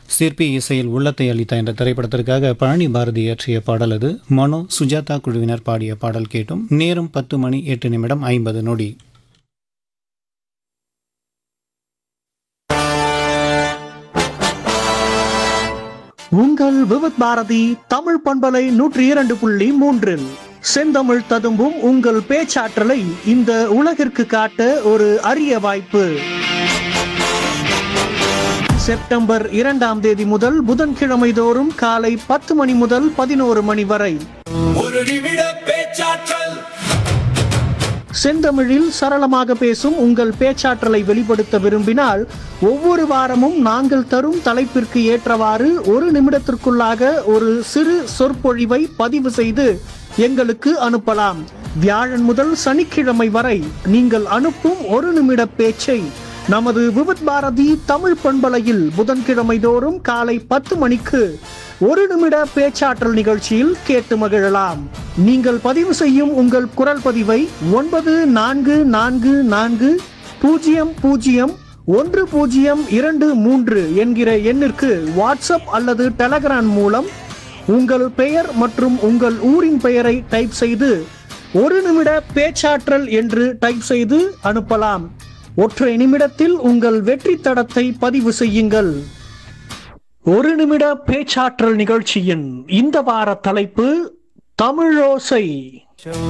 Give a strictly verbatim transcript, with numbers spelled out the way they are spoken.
சிற்பி இசையில் உள்ளத்தை அளித்த என்ற திரைப்படத்திற்காக பழனி பாரதி இயற்றிய பாடல் அது. மனோ சுஜாதா குழுவினர் பாடிய பாடல் கேட்டும். நேரம் பத்து மணி எட்டு நிமிடம் ஐம்பது நொடி. உங்கள் விவித் பாரதி தமிழ் பண்பலை நூற்றி இரண்டு புள்ளி மூன்றில் செந்தமிழ் ததும்பும் உங்கள் பேச்சாற்றலை இந்த உலகிற்கு காட்ட ஒரு அரிய வாய்ப்பு. செப்டம்பர் இரண்டாம் தேதி முதல் புதன்கிழமை தோறும் காலை பத்து மணி முதல் பதினோரு மணி வரை ஒரு நிமிட பேச்சாற்றல். செந்தமிழில் சரளமாக பேசும் உங்கள் பேச்சாற்றலை வெளிப்படுத்த விரும்பினால் ஒவ்வொரு வாரமும் நாங்கள் தரும் தலைப்பிற்கு ஏற்றவாறு ஒரு நிமிடத்திற்குள்ளாக ஒரு சிறு சொற்பொழிவை பதிவு செய்து எங்களுக்கு அனுப்பலாம். வியாழன் முதல் சனிக்கிழமை வரை நீங்கள் அனுப்பும் ஒரு நிமிட பேச்சை நமது விவித் பாரதி தமிழ் பண்பலையில் புதன்கிழமை தோறும் காலை பத்து மணிக்கு ஒரு நிமிட பேச்சாற்றல் நிகழ்ச்சியில் கேட்டு மகிழலாம். நீங்கள் பதிவு செய்யும் உங்கள் குரல் பதிவை ஒன்பது நான்கு நான்கு நான்கு பூஜ்ஜியம் பூஜ்ஜியம் ஒன்று பூஜ்ஜியம் இரண்டு மூன்று என்கிற எண்ணிற்கு வாட்ஸ்அப் அல்லது டெலகிராம் மூலம் உங்கள் பெயர் மற்றும் உங்கள் ஊரின் பெயரை டைப் செய்து ஒரு நிமிட பேச்சாற்றல் என்று டைப் செய்து அனுப்பலாம். ஒற்றை நிமிடத்தில் உங்கள் வெற்றி தடத்தை பதிவு செய்யுங்கள். ஒரு நிமிட பேச்சாற்றல் நிகழ்ச்சியின் இந்த வார தலைப்பு தமிழோசை.